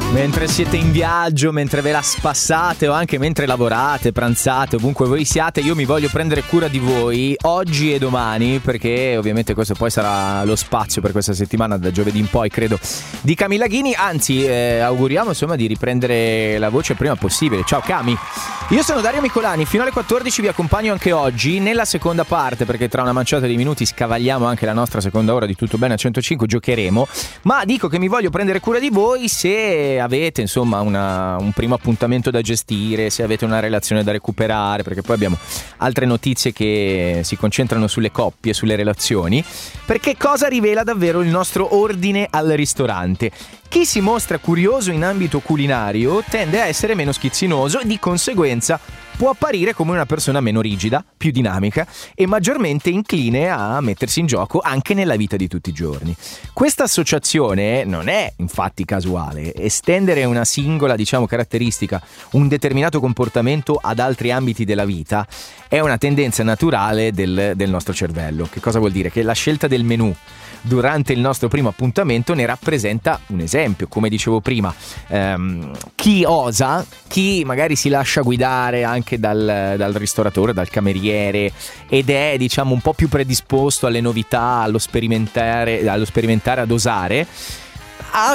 Mentre siete in viaggio, mentre ve la spassate o anche mentre lavorate, pranzate, ovunque voi siate, io mi voglio prendere cura di voi oggi e domani, perché ovviamente questo poi sarà lo spazio per questa settimana, da giovedì in poi credo, di Camilla Ghini. Anzi, auguriamo insomma di riprendere la voce il prima possibile. Ciao Cami, io sono Dario Micolani, fino alle 14 vi accompagno anche oggi nella seconda parte, perché tra una manciata di minuti scavagliamo anche la nostra seconda ora di Tutto Bene a 105, giocheremo, ma dico che mi voglio prendere cura di voi se avete insomma un primo appuntamento da gestire, se avete una relazione da recuperare, perché poi abbiamo altre notizie che si concentrano sulle coppie, sulle relazioni, perché cosa rivela davvero il nostro ordine al ristorante? Chi si mostra curioso in ambito culinario tende a essere meno schizzinoso e di conseguenza può apparire come una persona meno rigida, più dinamica e maggiormente incline a mettersi in gioco anche nella vita di tutti i giorni. Questa associazione non è infatti casuale. Estendere una singola, caratteristica, un determinato comportamento ad altri ambiti della vita è una tendenza naturale del nostro cervello. Che cosa vuol dire? Che la scelta del menù durante il nostro primo appuntamento ne rappresenta un esempio. Come dicevo prima, chi osa, chi magari si lascia guidare anche dal ristoratore, dal cameriere, ed è un po' più predisposto alle novità, allo sperimentare, ad osare, ha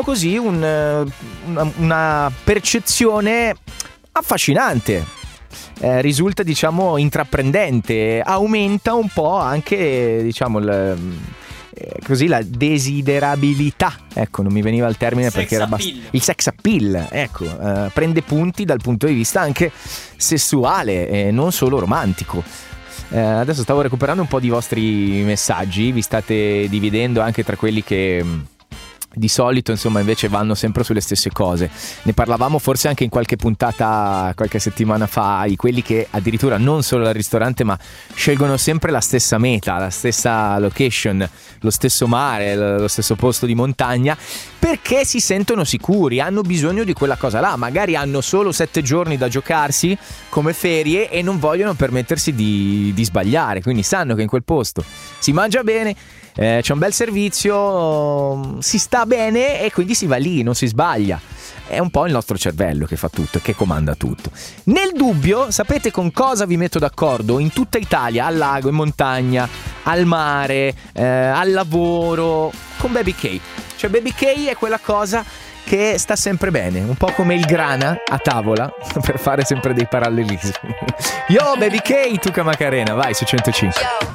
una percezione affascinante. Risulta intraprendente, aumenta un po' anche la desiderabilità, ecco, non mi veniva il termine perché era il sex appeal, ecco, prende punti dal punto di vista anche sessuale e non solo romantico. Adesso stavo recuperando un po' di vostri messaggi, vi state dividendo anche tra quelli che di solito invece vanno sempre sulle stesse cose. Ne parlavamo forse anche in qualche puntata qualche settimana fa, di quelli che addirittura non solo al ristorante ma scelgono sempre la stessa meta, la stessa location, lo stesso mare, lo stesso posto di montagna, perché si sentono sicuri, hanno bisogno di quella cosa là, magari hanno solo 7 giorni da giocarsi come ferie e non vogliono permettersi di sbagliare, quindi sanno che in quel posto si mangia bene, c'è un bel servizio, si sta bene e quindi si va lì, non si sbaglia. È un po' il nostro cervello che fa tutto e che comanda tutto. Nel dubbio, sapete con cosa vi metto d'accordo? In tutta Italia, al lago, in montagna, al mare, al lavoro, con Baby K. Cioè Baby K è quella cosa che sta sempre bene, un po' come il grana a tavola, per fare sempre dei parallelismi. Yo Baby K, tu Macarena, vai su 105.